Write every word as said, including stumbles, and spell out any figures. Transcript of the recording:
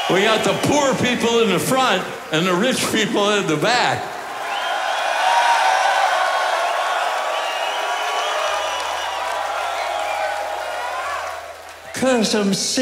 We got the poor people in the front and the rich people in the back. 'Cause I'm sick.